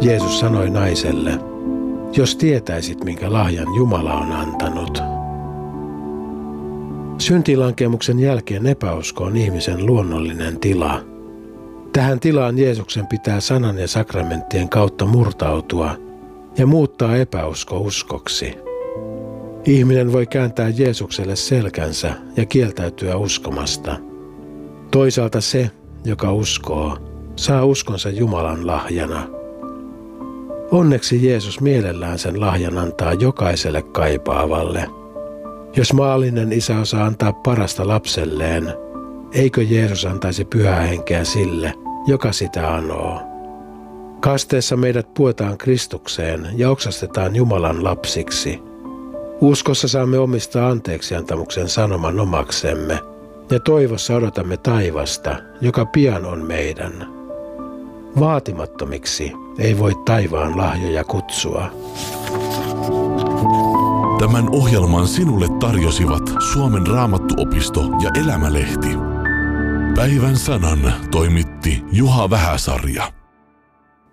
Jeesus sanoi naiselle, jos tietäisit, minkä lahjan Jumala on antanut. Syntilankemuksen jälkeen epäusko on ihmisen luonnollinen tila. Tähän tilaan Jeesuksen pitää sanan ja sakramenttien kautta murtautua ja muuttaa epäusko uskoksi. Ihminen voi kääntää Jeesukselle selkänsä ja kieltäytyä uskomasta. Toisaalta se, joka uskoo, saa uskonsa Jumalan lahjana. Onneksi Jeesus mielellään sen lahjan antaa jokaiselle kaipaavalle. Jos maallinen isä osaa antaa parasta lapselleen, eikö Jeesus antaisi pyhää henkeä sille, joka sitä anoo? Kasteessa meidät puetaan Kristukseen ja oksastetaan Jumalan lapsiksi. Uskossa saamme omistaa anteeksiantamuksen sanoman omaksemme ja toivossa odotamme taivasta, joka pian on meidän. Vaatimattomiksi ei voi taivaan lahjoja kutsua. Tämän ohjelman sinulle tarjosivat Suomen Raamattuopisto ja Elämälehti. Päivän sanan toimitti Juha Vähäsarja.